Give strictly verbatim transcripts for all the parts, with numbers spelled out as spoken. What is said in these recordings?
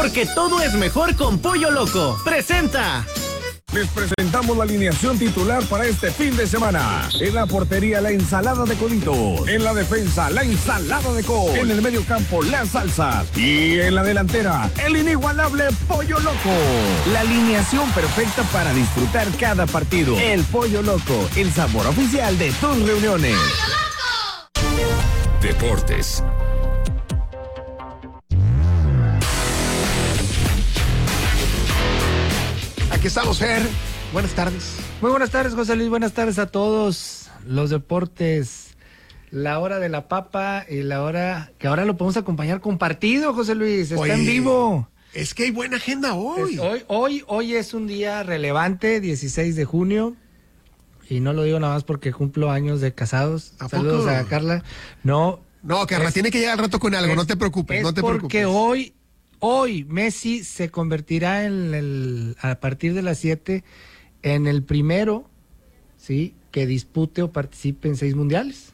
porque todo es mejor con Pollo Loco. ¡Presenta! Les presentamos la alineación titular para este fin de semana. En la portería, la ensalada de coditos. En la defensa, la ensalada de col. En el medio campo, las salsas. Y en la delantera, el inigualable Pollo Loco. La alineación perfecta para disfrutar cada partido. El Pollo Loco, el sabor oficial de tus reuniones. ¡Pollo Loco! Deportes. Aquí estamos, Fer. Buenas tardes. Muy buenas tardes, José Luis. Buenas tardes a todos. Los deportes, la hora de la papa y la hora que ahora lo podemos acompañar con partido, José Luis. Está Oye, en vivo. Es que hay buena agenda hoy. Es hoy, hoy. Hoy es un día relevante, dieciséis de junio. Y no lo digo nada más porque cumplo años de casados. ¿A Saludos poco? a Carla. No. No, Carla, es, tiene que llegar al rato con algo. es, no te preocupes, es no te preocupes. porque hoy... Hoy Messi se convertirá en el, a partir de las siete en el primero, ¿sí?, que dispute o participe en seis mundiales.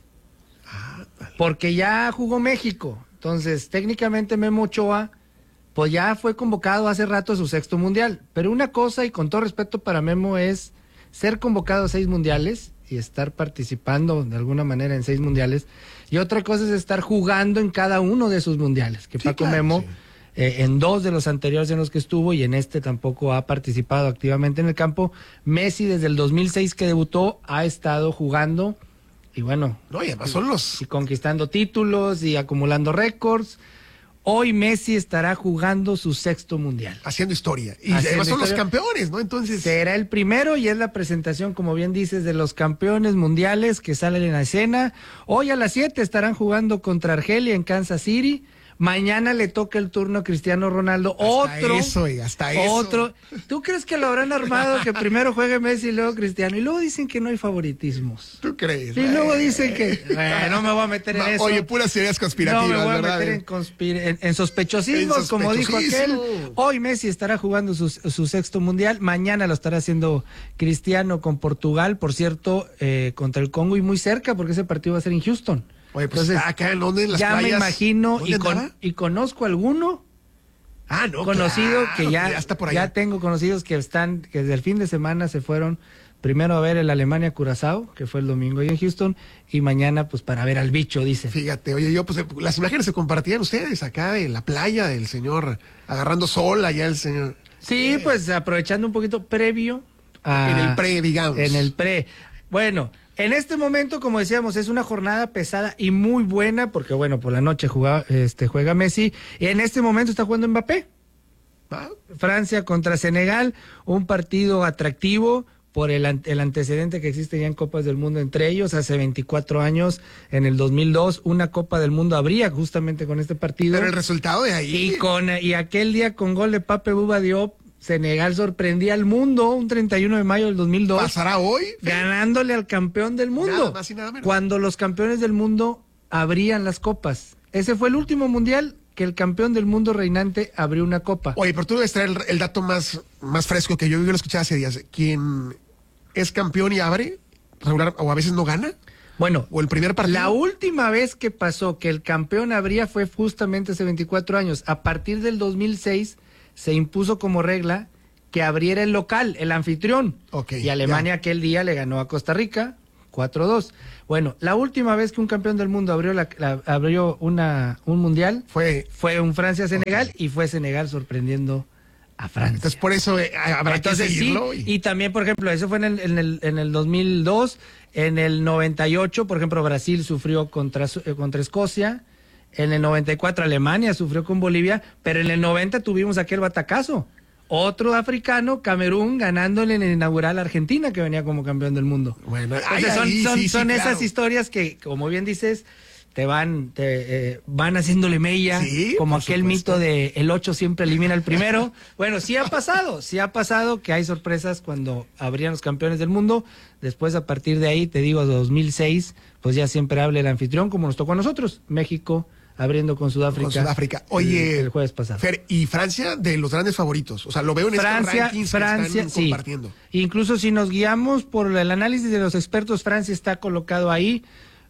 Ah, vale. Porque ya jugó México. Entonces, técnicamente Memo Ochoa, pues ya fue convocado hace rato a su sexto mundial. Pero una cosa, y con todo respeto para Memo, es ser convocado a seis mundiales y estar participando de alguna manera en seis mundiales. Y otra cosa es estar jugando en cada uno de sus mundiales. Que Sí, Paco claro, Memo... sí. Eh, en dos de los anteriores en los que estuvo y en este tampoco ha participado activamente en el campo. Messi desde el dos mil seis que debutó ha estado jugando y bueno, No, y además son los... y conquistando títulos y acumulando récords. Hoy Messi estará jugando su sexto mundial. haciendo historia. Y Haciendo además son los historia. campeones, ¿no? Entonces... Será el primero y es la presentación, como bien dices, de los campeones mundiales que salen en la escena. Hoy a las siete estarán jugando contra Argelia en Kansas City. Mañana le toca el turno a Cristiano Ronaldo. Hasta otro, eso, y hasta eso. otro. ¿Tú crees que lo habrán armado que primero juegue Messi y luego Cristiano? Y luego dicen que no hay favoritismos. ¿Tú crees? Y luego dicen que eh, no me voy a meter en No, eso. Oye, puras teorías conspirativas, No me voy a ¿verdad? meter en, conspir en, en sospechosismos, En como dijo aquel. sospechosismo. Hoy Messi estará jugando su, su sexto mundial. Mañana lo estará haciendo Cristiano con Portugal, por cierto, eh, contra el Congo y muy cerca, porque ese partido va a ser en Houston. Oye, pues Entonces, acá en Londres, en las ya playas, me imagino ¿dónde y, con, andaba? y conozco alguno Ah, no, conocido claro, que ya, ya está por allá. ya tengo conocidos que están, que desde el fin de semana se fueron primero a ver el Alemania-Curazao, que fue el domingo ahí en Houston, y mañana pues para ver al bicho, dice. Fíjate, oye, yo, pues las imágenes se compartían ustedes acá de la playa del señor agarrando sol allá el señor. Sí, pues aprovechando un poquito previo a... En el pre, digamos. En el pre. Bueno, en este momento, como decíamos, es una jornada pesada y muy buena, porque bueno, por la noche juega, este, juega Messi, y en este momento está jugando Mbappé. ¿Ah? Francia contra Senegal, un partido atractivo por el, an- el antecedente que existe ya en Copas del Mundo entre ellos. Hace veinticuatro años, en el dos mil dos, una Copa del Mundo habría justamente con este partido. Pero el resultado de ahí. Y con y aquel día con gol de Pape Bouba Diop, Senegal sorprendía al mundo un treinta y uno de mayo del dos mil dos. ¿Pasará hoy? Ganándole al campeón del mundo. Nada más y nada menos. Cuando los campeones del mundo abrían las copas. Ese fue el último mundial que el campeón del mundo reinante abrió una copa. Oye, pero tú debes traer el, el dato más, más fresco que yo, yo lo escuché hace días. ¿Quién es campeón y abre regular o a veces no gana? Bueno, ¿O el primer partido? la última vez que pasó que el campeón abría fue justamente hace veinticuatro años. A partir del dos mil seis se impuso como regla que abriera el local, el anfitrión. Ok, y Alemania ya. aquel día le ganó a Costa Rica cuatro dos. Bueno, la última vez que un campeón del mundo abrió, la, la- abrió una, un mundial Fue. fue un Francia-Senegal y fue Senegal sorprendiendo a Francia. Entonces, por eso eh, habrá Entonces, que sí, seguirlo. y también, por ejemplo, eso fue en el, en el, en el dos mil dos, en el noventa y ocho, por ejemplo, Brasil sufrió contra, Su- eh, contra Escocia, en el noventa y cuatro Alemania sufrió con Bolivia, pero en el noventa tuvimos aquel batacazo. Otro africano, Camerún, ganándole en el inaugural a Argentina, que venía como campeón del mundo. Bueno, Entonces, ay, son, ahí, son, sí, sí, son claro. esas historias que, como bien dices, te van te, eh, van haciéndole mella, Sí, como por aquel supuesto. mito de el ocho siempre elimina el primero. Bueno, sí ha pasado, sí ha pasado que hay sorpresas cuando abrían los campeones del mundo. Después, a partir de ahí, te digo, dos mil seis, pues ya siempre habla el anfitrión, como nos tocó a nosotros, México abriendo con Sudáfrica. Con Sudáfrica. Oye, el, el jueves pasado. Fer, y Francia de los grandes favoritos. O sea, lo veo en Francia, estos rankings Francia, que están sí. compartiendo. Incluso si nos guiamos por el análisis de los expertos, Francia está colocado ahí.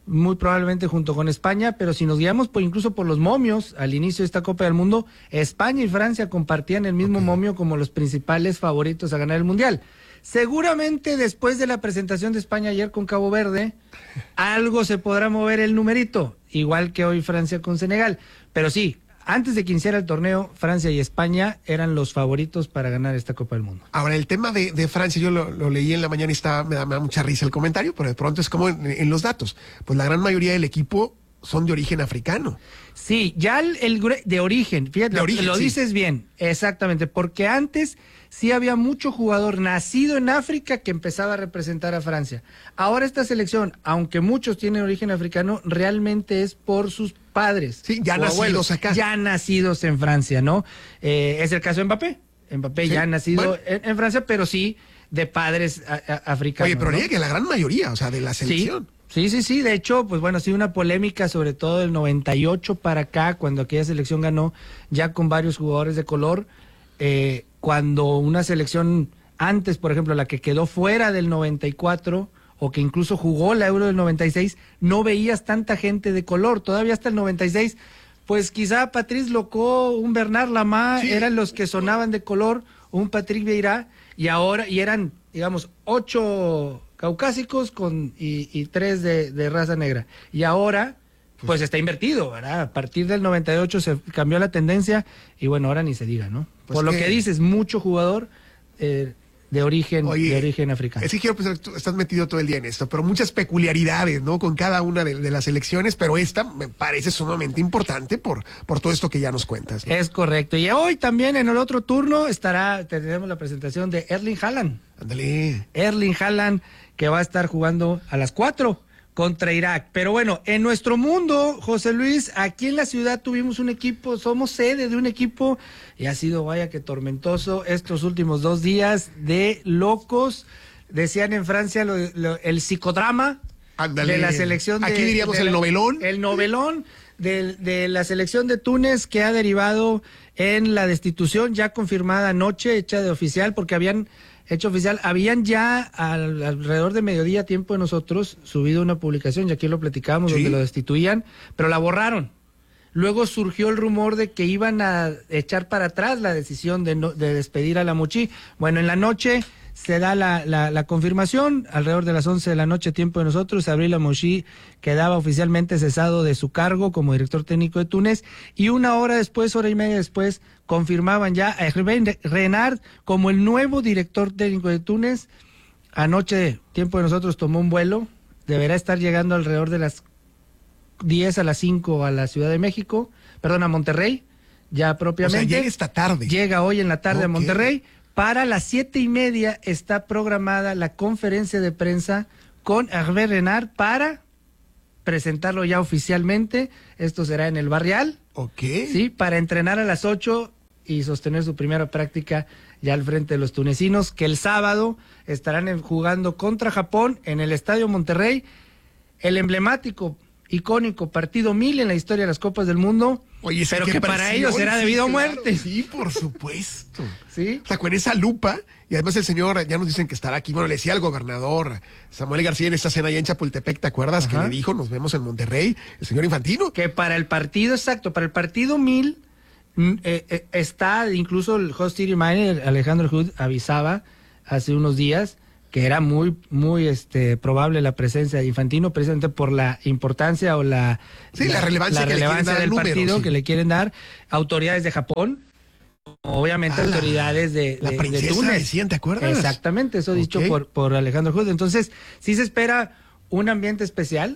muy probablemente junto con España, pero si nos guiamos por incluso por los momios al inicio de esta Copa del Mundo, España y Francia compartían el mismo okay. momio como los principales favoritos a ganar el Mundial. Seguramente después de la presentación de España ayer con Cabo Verde, algo se podrá mover el numerito, igual que hoy Francia con Senegal, pero sí, antes de que iniciara el torneo, Francia y España eran los favoritos para ganar esta Copa del Mundo. Ahora, el tema de, de Francia, yo lo, lo leí en la mañana y estaba, me da, me da mucha risa el comentario, pero de pronto es como en, en los datos. Pues la gran mayoría del equipo son de origen africano. Sí, ya el, el de origen, fíjate, de origen, lo sí. dices bien, exactamente, porque antes sí había mucho jugador nacido en África que empezaba a representar a Francia. Ahora esta selección, aunque muchos tienen origen africano, realmente es por sus padres. Sí, ya nacidos abuelos, acá. Ya nacidos en Francia, ¿no? Eh, es el caso de Mbappé. Mbappé sí, ya nacido bueno. en, en Francia, pero sí de padres a, a, africanos. Oye, pero ¿no? diría que la gran mayoría, o sea, de la selección. Sí. Sí, sí, sí, de hecho, pues bueno, ha sido una polémica, sobre todo del noventa y ocho para acá, cuando aquella selección ganó ya con varios jugadores de color, eh, cuando una selección antes, por ejemplo, la que quedó fuera del noventa y cuatro, o que incluso jugó la Euro del noventa y seis, no veías tanta gente de color, todavía hasta el noventa y seis, pues quizá Patrice Locó, un Bernard Lamar, sí. eran los que sonaban de color, un Patrick Vieira, y ahora, y eran, digamos, ocho caucásicos con y, y tres de, de raza negra. Y ahora, pues está invertido, ¿verdad? A partir del noventa y ocho se cambió la tendencia y bueno, ahora ni se diga, ¿no? Pues Por que... lo que dices, mucho jugador eh, de origen Oye, de origen africano. Es que quiero pensar que tú estás metido todo el día en esto, pero muchas peculiaridades, ¿no? Con cada una de, de las elecciones, pero esta me parece sumamente importante por, por todo esto que ya nos cuentas, ¿no? Es correcto. Y hoy también en el otro turno estará, tendremos la presentación de Erling Haaland. Ándale. Erling Haaland, que va a estar jugando a las cuatro contra Irak. Pero bueno, en nuestro mundo, José Luis, aquí en la ciudad tuvimos un equipo, somos sede de un equipo, y ha sido, vaya que tormentoso, estos últimos dos días de locos. Decían en Francia lo, lo, el psicodrama Ándale. de la selección de... Aquí diríamos de el la, novelón. El novelón de, de la selección de Túnez, que ha derivado en la destitución ya confirmada anoche, hecha de oficial, porque habían... hecho oficial, habían ya al, alrededor de mediodía, tiempo de nosotros, subido una publicación, y aquí lo platicábamos, ¿sí? Donde lo destituían, pero la borraron. Luego surgió el rumor de que iban a echar para atrás la decisión de, no, de despedir a la Mochi. Bueno, en la noche se da la, la, la confirmación, alrededor de las once de la noche, tiempo de nosotros, Abril Lamouchi quedaba oficialmente cesado de su cargo como director técnico de Túnez, y una hora después, hora y media después, confirmaban ya a Hervé Renard como el nuevo director técnico de Túnez. Anoche, tiempo de nosotros, tomó un vuelo, deberá estar llegando alrededor de las diez a las cinco a la Ciudad de México, perdón, a Monterrey, ya propiamente. O sea, llega esta tarde. Llega hoy en la tarde okay. a Monterrey. Para las siete y media está programada la conferencia de prensa con Hervé Renard para presentarlo ya oficialmente. Esto será en el Barrial. Ok. Sí, para entrenar a las ocho y sostener su primera práctica ya al frente de los tunecinos, que el sábado estarán jugando contra Japón en el Estadio Monterrey, el emblemático, icónico partido mil en la historia de las Copas del Mundo. Oye, pero que para ellos será de vida o muerte. Claro, sí, por supuesto. Sí. O sea, con esa lupa, y además el señor, ya nos dicen que estará aquí, bueno, le decía al gobernador Samuel García en esta cena allá en Chapultepec, ¿te acuerdas? Ajá. Que le dijo, nos vemos en Monterrey, el señor Infantino. Que para el partido, exacto, para el partido mil, eh, eh, está, incluso el host city manager, Alejandro Hood, avisaba hace unos días que era muy muy este probable la presencia de Infantino, precisamente por la importancia o la, sí, la, la relevancia, la que relevancia le del número, partido sí. que le quieren dar autoridades de Japón, obviamente ah, autoridades de, la de, princesa de Túnez. Decían, ¿te acuerdas? Exactamente, eso okay. dicho por, por Alejandro Hood. Entonces, sí se espera un ambiente especial.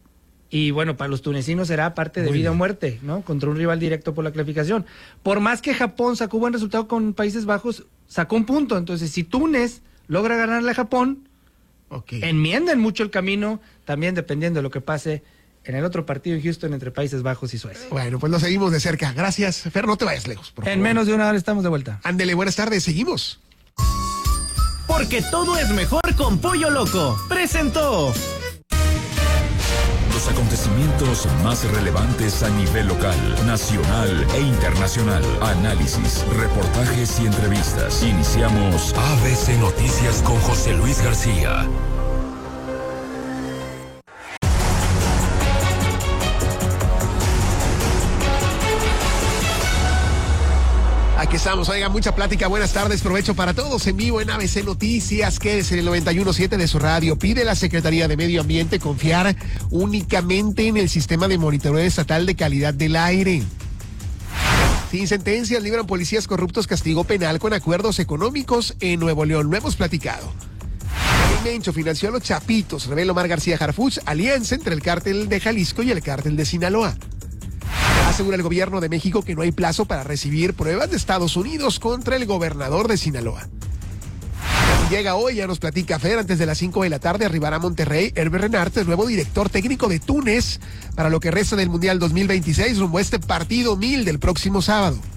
Y bueno, para los tunecinos será parte de Muy vida bien. o muerte, ¿no? Contra un rival directo por la clasificación. Por más que Japón sacó buen resultado con Países Bajos, sacó un punto. Entonces, si Túnez logra ganarle a Japón, okay. enmiendan mucho el camino, también dependiendo de lo que pase en el otro partido en Houston entre Países Bajos y Suecia. Bueno, pues lo seguimos de cerca. Gracias, Fer, no te vayas lejos, por favor. En menos de una hora estamos de vuelta. Ándele, buenas tardes, seguimos. Porque todo es mejor con Pollo Loco. Presentó los acontecimientos más relevantes a nivel local, nacional e internacional. Análisis, reportajes y entrevistas. Iniciamos A B C Noticias con José Luis García. Aquí estamos, oiga, mucha plática, buenas tardes, provecho para todos en vivo en A B C Noticias, que es en el noventa y uno punto siete de su radio. Pide la Secretaría de Medio Ambiente confiar únicamente en el sistema de monitoreo estatal de calidad del aire. Sin sentencias, libran policías corruptos castigo penal con acuerdos económicos en Nuevo León. Lo hemos platicado. El Mencho financió a los Chapitos, revela Omar García Harfuch, alianza entre el cártel de Jalisco y el cártel de Sinaloa. Asegura el gobierno de México que no hay plazo para recibir pruebas de Estados Unidos contra el gobernador de Sinaloa. Llega hoy, ya nos platica Fer, antes de las cinco de la tarde arribará a Monterrey Hervé Renart, el nuevo director técnico de Túnez, para lo que resta del Mundial dos mil veintiséis rumbo a este partido mil del próximo sábado.